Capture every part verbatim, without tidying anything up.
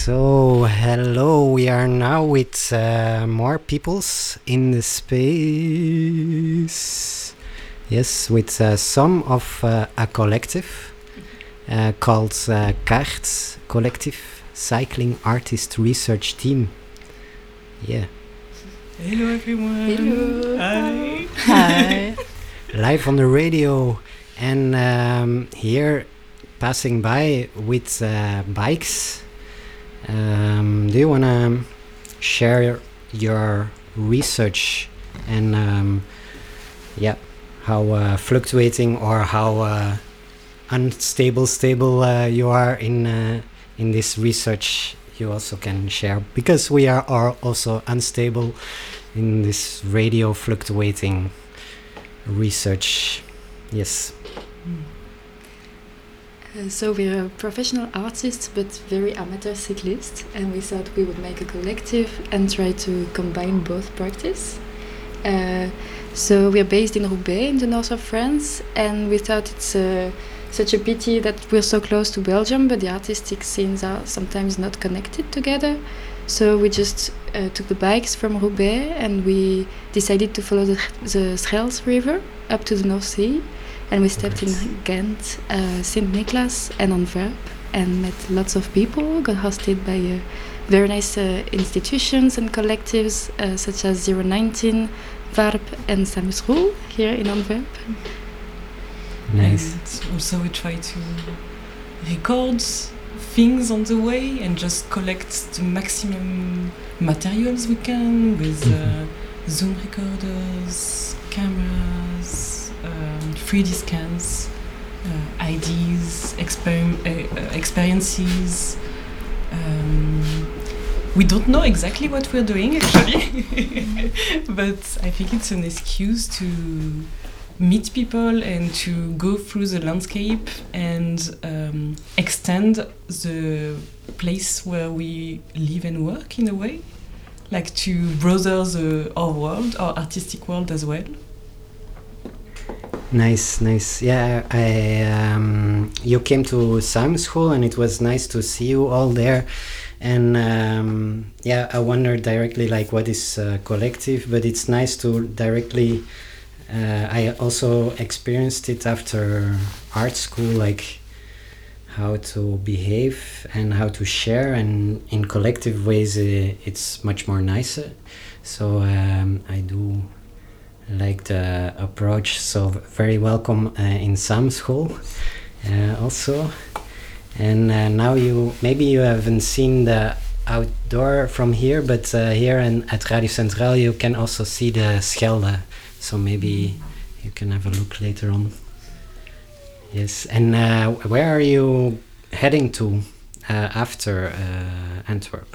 So, hello, we are now with uh, more peoples in the space. Yes, with uh, some of uh, a collective uh, called uh, Kaart Collective Cycling Artist Research Team. Yeah. Hello everyone. Hello. Hi. Hi. Live on the radio and um, here passing by with uh, bikes. Um, do you want to share your research and um, yeah, how uh, fluctuating or how uh, unstable, stable uh, you are in uh, in this research? You also can share, because we are, are also unstable in this radio fluctuating research. Yes. Uh, so we're professional artists but very amateur cyclists, and we thought we would make a collective and try to combine both practice. Uh, so we're based in Roubaix in the north of France, and we thought it's uh, such a pity that we're so close to Belgium but the artistic scenes are sometimes not connected together. So we just uh, took the bikes from Roubaix and we decided to follow the, the Schels River up to the North Sea. And we stepped in Ghent, uh, Saint Nicholas and Antwerp and met lots of people, got hosted by uh, very nice uh, institutions and collectives uh, such as zero nineteen, Varp and Samusroel here in Antwerp. Nice. And also we try to record things on the way and just collect the maximum materials we can with uh, Zoom recorders, cameras, um, three D scans, uh, I Ds, exper- uh, uh, experiences. Um, we don't know exactly what we're doing actually, but I think it's an excuse to meet people and to go through the landscape and um, extend the place where we live and work in a way, like to brother the our world, our artistic world as well. Nice, nice. Yeah, I um, you came to Samusroel and it was nice to see you all there. And um, yeah, I wondered directly like what is uh, collective, but it's nice to directly. Uh, I also experienced it after art school, like how to behave and how to share, and in collective ways uh, it's much more nicer. So um, I do like the approach. So very welcome uh, in Samusroel uh, also. And uh, now you maybe you haven't seen the outdoor from here, but uh, here in, at Radio Centraal you can also see the Schelde. So maybe you can have a look later on. Yes, and uh, where are you heading to uh, after uh, Antwerp?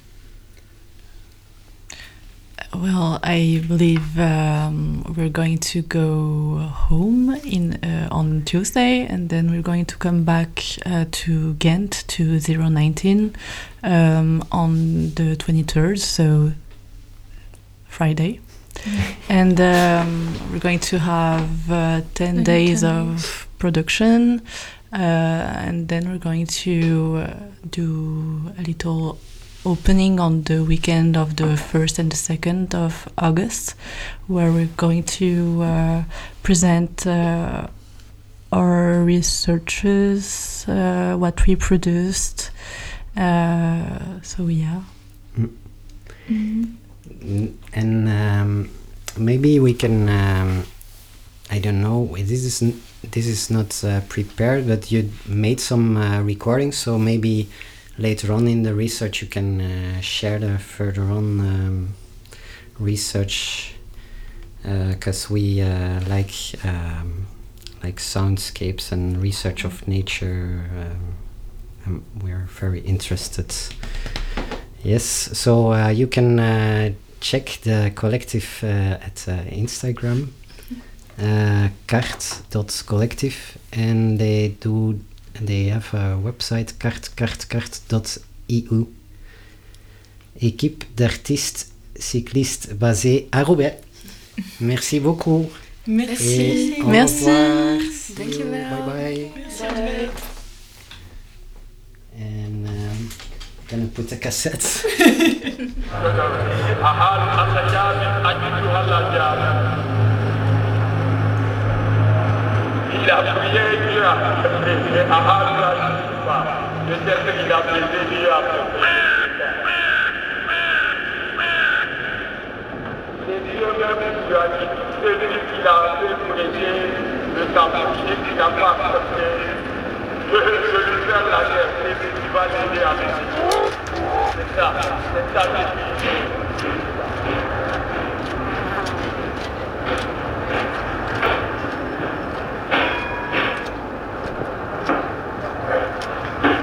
Well, I believe um, we're going to go home in uh, on Tuesday, and then we're going to come back uh, to Ghent to zero nineteen um, on the twenty-third, so Friday. And um, we're going to have uh, ten days of production, uh, and then we're going to uh, do a little opening on the weekend of the first and the second of August, where we're going to uh, present uh, our researches, uh, what we produced. Uh, so yeah. Mm. Mm-hmm. And um, maybe we can. Um, I don't know. This is n- this is not uh, prepared, but you made some uh, recordings, so maybe. Later on in the research you can uh, share the further on um, research, because uh, we uh, like um, like soundscapes and research of nature. Um, um, we're very interested. Yes, so uh, you can uh, check the collective uh, at uh, Instagram, uh, kaart dot collective, and they do. And they have a website, kaart kaart kaart dot I U. Équipe d'artistes cyclistes basée à Roubaix. Merci beaucoup. Merci. Et au Merci. revoir. Thank you. Bye bye. Merci. Bye. And um, Gonna put a cassette. Il a prié Dieu, et Ahab l'a dit pas. Peut-être qu'il a baisé Dieu à peu près. C'est Dieu même qui lui a dit, celui qui a fait prêcher de sa bouche et qui n'a pas accepté de, de lui faire la guerre, c'est lui qui va l'aider avec lui. C'est ça, c'est ça le but.